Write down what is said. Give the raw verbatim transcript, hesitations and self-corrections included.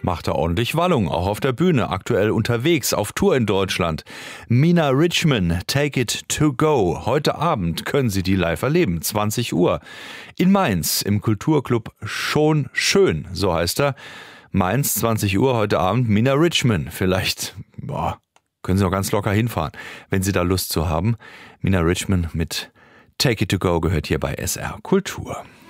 macht er ordentlich Wallung, auch auf der Bühne, aktuell unterwegs, auf Tour in Deutschland. Mina Richman, Take It To Go. Heute Abend können Sie die live erleben, zwanzig Uhr. In Mainz, im Kulturclub Schon Schön, so heißt er. Mainz, zwanzig Uhr, heute Abend, Mina Richman. Vielleicht, boah, können Sie noch ganz locker hinfahren, wenn Sie da Lust zu haben. Mina Richman mit Take It To Go gehört hier bei S R Kultur.